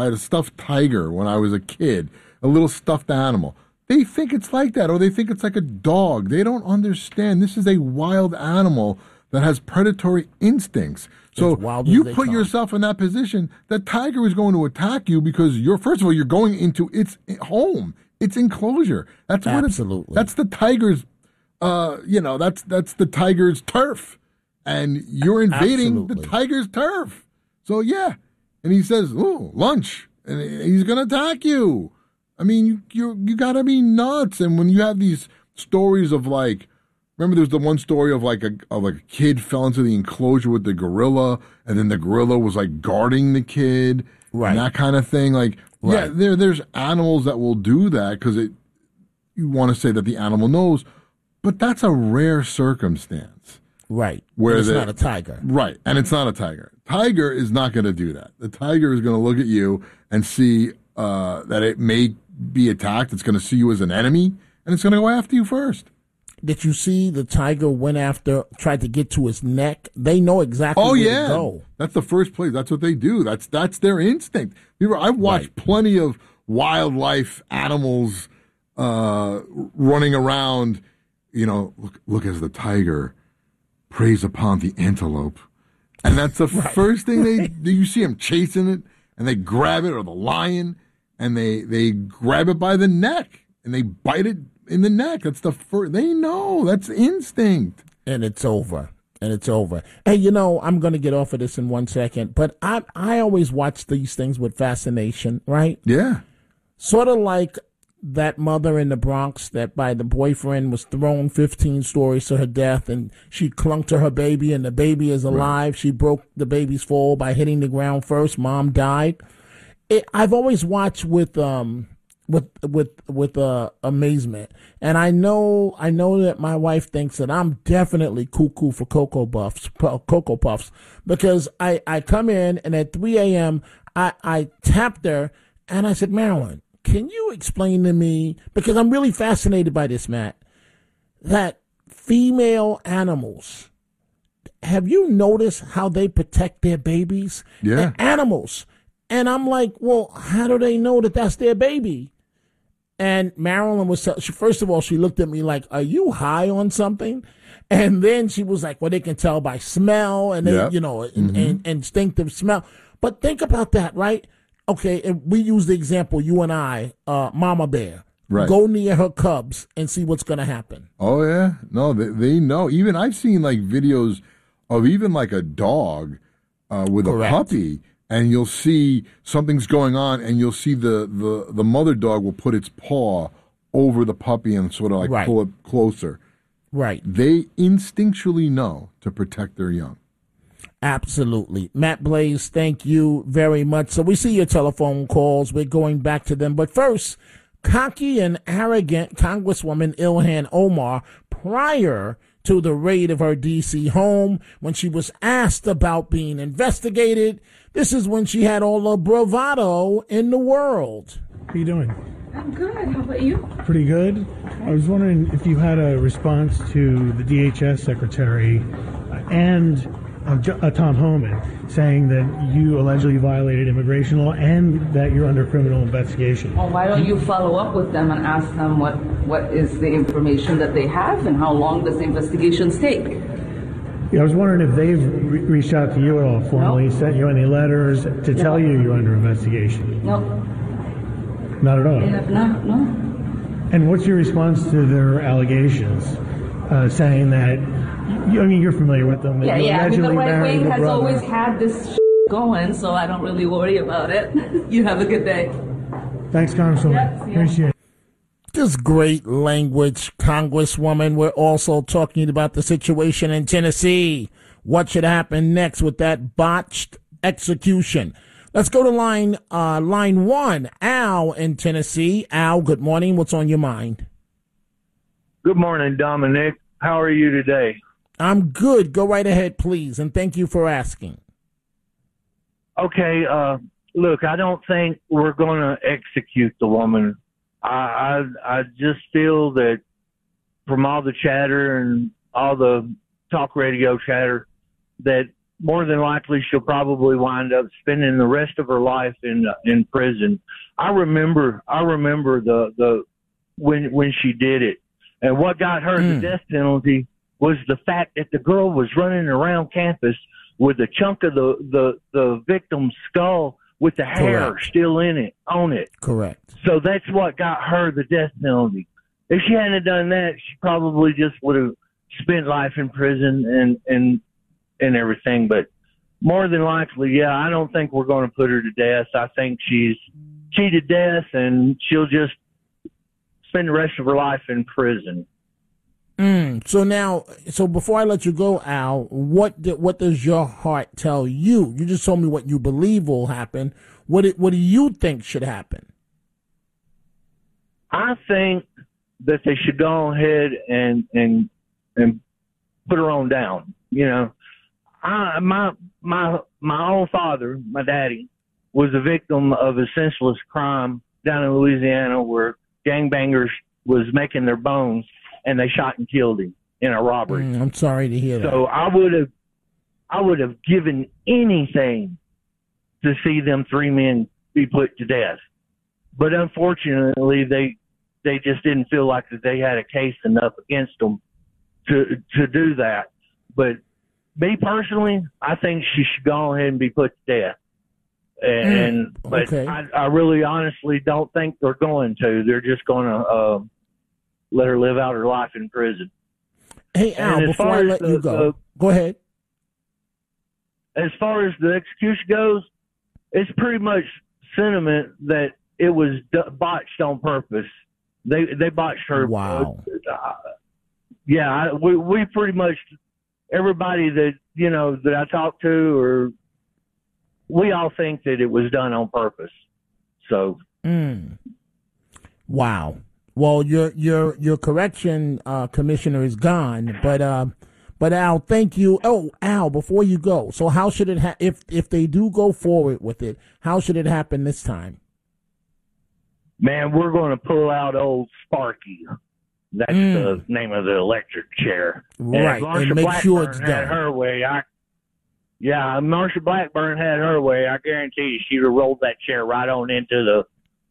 I had a stuffed tiger when I was a kid, a little stuffed animal. They think it's like that, or they think it's like a dog. They don't understand. This is a wild animal that has predatory instincts. So you put yourself in that position. That tiger is going to attack you because first of all, you're going into its home, its enclosure. That's absolutely. That's the tiger's. That's the tiger's turf, and you're invading the tiger's turf. So yeah, and he says, "Oh, lunch," and he's going to attack you. I mean, you got to be nuts. And when you have these stories of like. Remember, there was the one story of like a kid fell into the enclosure with the gorilla, and then the gorilla was like guarding the kid, right? And that kind of thing. Like, right. Yeah, there's animals that will do that because you want to say that the animal knows, but that's a rare circumstance, right? Where it's not a tiger, right? And it's not a tiger. Tiger is not going to do that. The tiger is going to look at you and see that it may be attacked. It's going to see you as an enemy, and it's going to go after you first. Did you see the tiger tried to get to his neck? They know exactly where to go. That's the first place. That's what they do. That's their instinct. I've watched plenty of wildlife animals running around. You know, look as the tiger preys upon the antelope. And that's the first thing you see them chasing it, and they grab it, or the lion, and they grab it by the neck, and they bite it in the neck. That's the first. They know. That's instinct. And it's over. Hey, I'm going to get off of this in 1 second, but I always watch these things with fascination, right? Yeah. Sort of like that mother in the Bronx that by the boyfriend was thrown 15 stories to her death, and she clung to her baby, and the baby is alive. Right. She broke the baby's fall by hitting the ground first. Mom died. I've always watched with amazement, and I know that my wife thinks that I'm definitely cuckoo for Cocoa Puffs, because I come in, and at 3 a.m. I tapped her and I said, Marilyn, can you explain to me, because I'm really fascinated by this, Matt, that female animals, have you noticed how they protect their babies? Yeah. Animals. And I'm like, well, how do they know that that's their baby? And Marilyn first of all, she looked at me like, are you high on something? And then she was like, well, they can tell by smell and, and instinctive smell. But think about that, right? Okay, and we use the example, you and I, Mama Bear. Right. Go near her cubs and see what's going to happen. Oh, yeah? No, they know. Even I've seen like videos of even like a dog with a puppy. And you'll see something's going on, and you'll see the mother dog will put its paw over the puppy and sort of like pull it closer. Right. They instinctually know to protect their young. Absolutely. Matt Blaze, thank you very much. So we see your telephone calls. We're going back to them. But first, cocky and arrogant Congresswoman Ilhan Omar, prior to the raid of her D.C. home, when she was asked about being investigated, this is when she had all the bravado in the world. How you doing? I'm good. How about you? Pretty good. I was wondering if you had a response to the DHS secretary and Tom Homan saying that you allegedly violated immigration law and that you're under criminal investigation. Well, why don't you follow up with them and ask them what is the information that they have and how long does the investigations take? Yeah, I was wondering if they've reached out to you at all formally, sent you any letters to tell you you're under investigation? No. Not at all? They have not, no. And what's your response to their allegations saying that, you're familiar with them. Yeah. I mean, the right wing has always had this going, so I don't really worry about it. You have a good day. Thanks, Congresswoman. Yeah. Appreciate it. Just great language, Congresswoman. We're also talking about the situation in Tennessee. What should happen next with that botched execution? Let's go to line one. Al in Tennessee. Al, good morning. What's on your mind? Good morning, Dominic. How are you today? I'm good. Go right ahead, please, and thank you for asking. Okay, look, I don't think we're going to execute the woman. I just feel that from all the chatter and all the talk radio chatter that more than likely she'll probably wind up spending the rest of her life in prison. I remember the when she did it, and what got her the death penalty was the fact that the girl was running around campus with a chunk of the victim's skull with the hair still on it. Correct. So that's what got her the death penalty. If she hadn't done that, she probably just would have spent life in prison and everything. But more than likely, yeah, I don't think we're going to put her to death. I think she's cheated death, and she'll just spend the rest of her life in prison. So before I let you go, Al, what does your heart tell you? You just told me what you believe will happen. What do you think should happen? I think that they should go ahead and put her on down. You know, my own father, my daddy, was a victim of a senseless crime down in Louisiana where gangbangers was making their bones, and they shot and killed him in a robbery. I'm sorry to hear that. So I would have given anything to see them three men be put to death. But unfortunately, they just didn't feel like that they had a case enough against them to do that. But me personally, I think she should go ahead and be put to death. But I really honestly don't think they're going to. They're just going to let her live out her life in prison. Hey, Al, before I let you go, go ahead. As far as the execution goes, it's pretty much sentiment that it was botched on purpose. They botched her. Wow. We pretty much, everybody that, you know, that I talked to, or we all think that it was done on purpose. So. Wow. Well, your correction commissioner is gone, but Al, thank you. Oh, Al, before you go, so how should it if they do go forward with it? How should it happen this time? Man, we're going to pull out old Sparky. That's the name of the electric chair. Right, and make sure it's done. Her way, Marsha Blackburn had her way. I guarantee you, she'd have rolled that chair right on into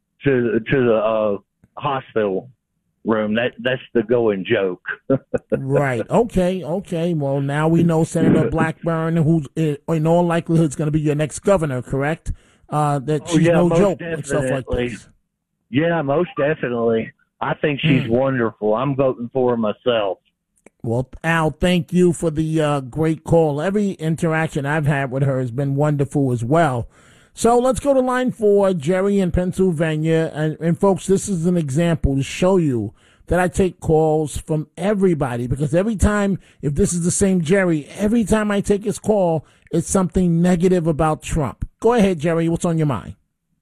the hospital room. That's the going joke. Right. Okay. Well, now we know Senator Blackburn, who's in all likelihood is going to be your next governor, correct? That she's no joke definitely. And stuff like this. Yeah, most definitely. I think she's wonderful. I'm voting for her myself. Well, Al, thank you for the great call. Every interaction I've had with her has been wonderful as well. So let's go to line 4, Jerry in Pennsylvania. And folks, this is an example to show you that I take calls from everybody, because every time, if this is the same Jerry, every time I take his call, it's something negative about Trump. Go ahead, Jerry. What's on your mind?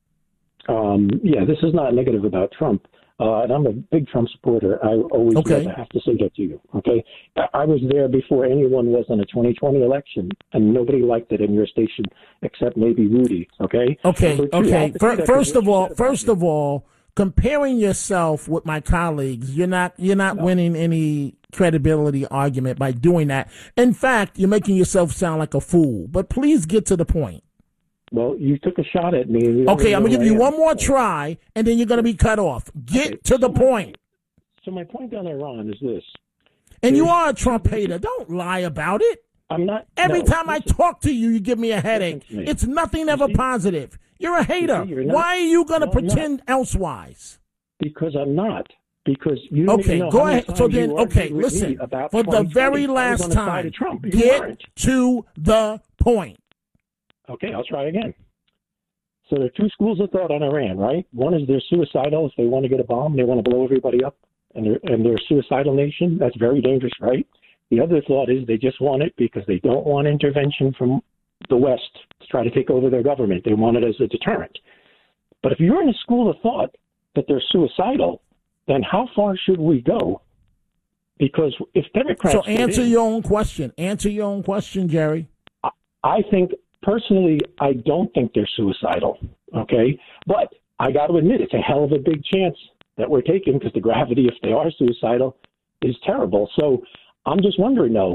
This is not negative about Trump. And I'm a big Trump supporter. I always have to say that to you. Okay. I was there before anyone was in a 2020 election, and nobody liked it in your station except maybe Rudy. Okay. Okay. First of all, comparing yourself with my colleagues, you're not winning any credibility argument by doing that. In fact, you're making yourself sound like a fool. But please get to the point. Well, you took a shot at me. Okay, I'm going to give you one more try, and then you're going to be cut off. Get to the point. So my point on Iran is this. And you are a Trump hater. Don't lie about it. I'm not. Every time I talk to you, you give me a headache. It's nothing ever positive. You're a hater. Why are you going to pretend elsewise? Because I'm not. Because you don't even know go ahead. So then, listen. For the very last time, get to the point. Okay, I'll try again. So there are two schools of thought on Iran, right? One is they're suicidal. If they want to get a bomb, they want to blow everybody up, and they're a suicidal nation. That's very dangerous, right? The other thought is they just want it because they don't want intervention from the West to try to take over their government. They want it as a deterrent. But if you're in a school of thought that they're suicidal, then how far should we go? Because if Democrats... So answer your own question. Answer your own question, Jerry. I think... Personally, I don't think they're suicidal, okay? But I got to admit, it's a hell of a big chance that we're taking because the gravity, if they are suicidal, is terrible. So I'm just wondering, though,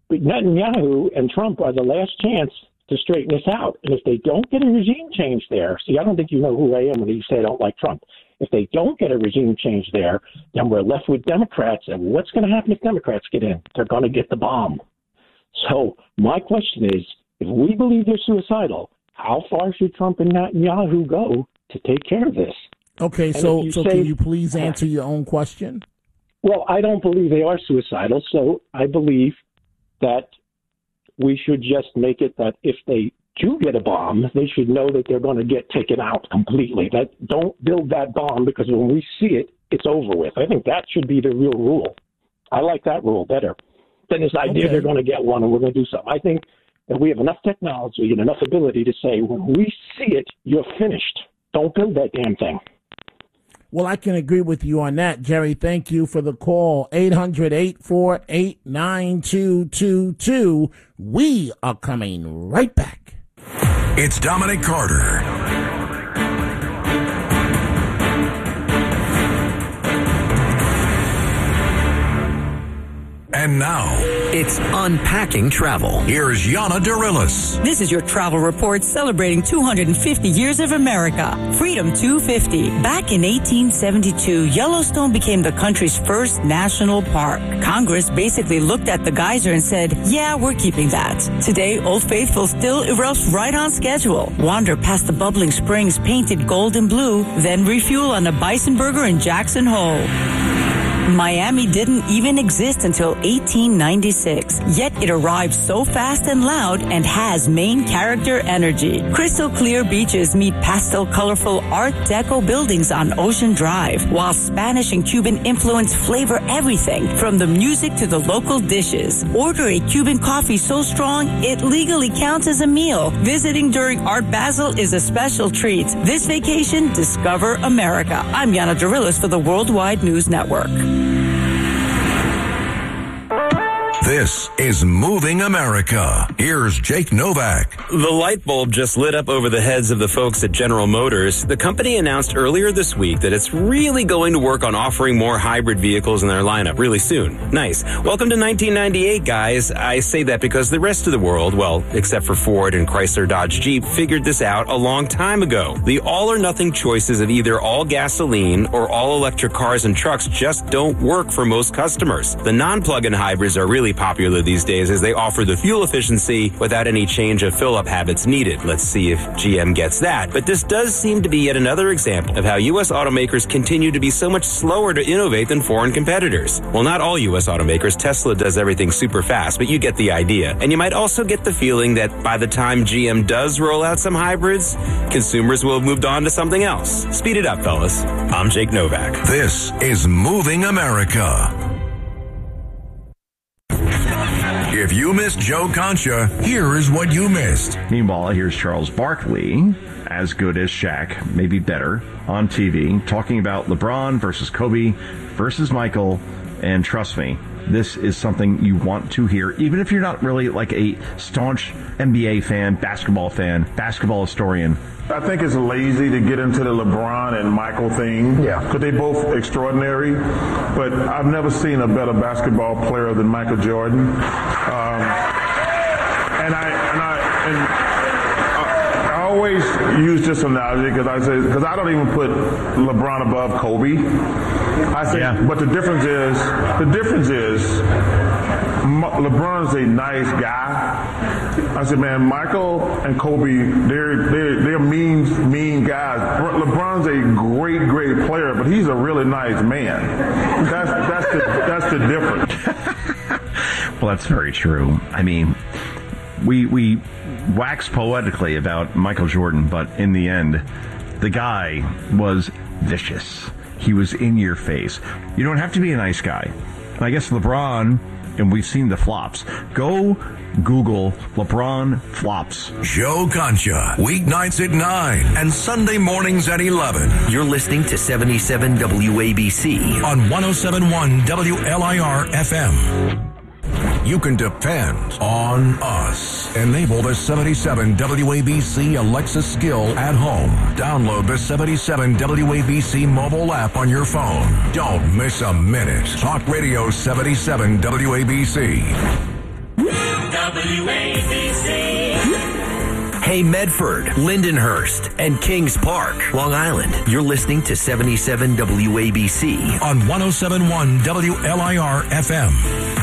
But Netanyahu and Trump are the last chance to straighten this out. And if they don't get a regime change there, see, I don't think you know who I am when you say I don't like Trump. If they don't get a regime change there, then we're left with Democrats. And what's going to happen if Democrats get in? They're going to get the bomb. So my question is, if we believe they're suicidal, how far should Trump and Netanyahu go to take care of this? Okay, so can you please answer your own question? Well, I don't believe they are suicidal, so I believe that we should just make it that if they do get a bomb, they should know that they're going to get taken out completely. That don't build that bomb, because when we see it, it's over with. I think that should be the real rule. I like that rule better than this idea they're going to get one and we're going to do something. I think that we have enough technology and enough ability to say, when we see it, you're finished. Don't build that damn thing. Well, I can agree with you on that, Jerry. Thank you for the call. 800-848-9222. We are coming right back. It's Dominic Carter. And now, it's Unpacking Travel. Here's Yana Dirilis. This is your travel report celebrating 250 years of America. Freedom 250. Back in 1872, Yellowstone became the country's first national park. Congress basically looked at the geyser and said, yeah, we're keeping that. Today, Old Faithful still erupts right on schedule. Wander past the bubbling springs painted gold and blue, then refuel on a bison burger in Jackson Hole. Miami didn't even exist until 1896, yet it arrived so fast and loud and has main character energy. Crystal clear beaches meet pastel colorful Art Deco buildings on Ocean Drive, while Spanish and Cuban influence flavor everything from the music to the local dishes. Order a Cuban coffee so strong it legally counts as a meal. Visiting during Art Basel is a special treat. This vacation, discover America. I'm Yana Dirilis for the Worldwide News Network. This is Moving America. Here's Jake Novak. The light bulb just lit up over the heads of the folks at General Motors. The company announced earlier this week that it's really going to work on offering more hybrid vehicles in their lineup really soon. Nice. Welcome to 1998, guys. I say that because the rest of the world, well, except for Ford and Chrysler Dodge Jeep, figured this out a long time ago. The all-or-nothing choices of either all gasoline or all-electric cars and trucks just don't work for most customers. The non-plug-in hybrids are really popular these days as they offer the fuel efficiency without any change of fill-up habits needed. Let's see if GM gets that. But this does seem to be yet another example of how U.S. automakers continue to be so much slower to innovate than foreign competitors. Well, not all U.S. automakers. Tesla does everything super fast, but you get the idea. And you might also get the feeling that by the time GM does roll out some hybrids, consumers will have moved on to something else. Speed it up, fellas. I'm Jake Novak. This is Moving America. If you missed Joe Concha, here is what you missed. Meanwhile, here's Charles Barkley, as good as Shaq, maybe better, on TV, talking about LeBron versus Kobe versus Michael, and trust me, this is something you want to hear, even if you're not really like a staunch NBA fan, basketball historian. I think it's lazy to get into the LeBron and Michael thing. Yeah. Because they both extraordinary. But I've never seen a better basketball player than Michael Jordan. And I always use this analogy because I don't even put LeBron above Kobe. I say, but the difference is LeBron's a nice guy. I said, man, Michael and Kobe, they're mean guys. LeBron's a great player, but he's a really nice man. That's the difference. Well, that's very true. I mean, we wax poetically about Michael Jordan, but in the end, the guy was vicious. He was in your face. You don't have to be a nice guy. And I guess LeBron, and we've seen the flops. Go Google LeBron flops. Joe Concha, weeknights at 9 and Sunday mornings at 11. You're listening to 77 WABC on 107.1 WLIR FM. You can depend on us. Enable the 77 WABC Alexa skill at home. Download the 77 WABC mobile app on your phone. Don't miss a minute. Talk Radio 77 WABC. WABC. Hey, Medford, Lindenhurst, and Kings Park, Long Island. You're listening to 77 WABC on 107.1 WLIR FM.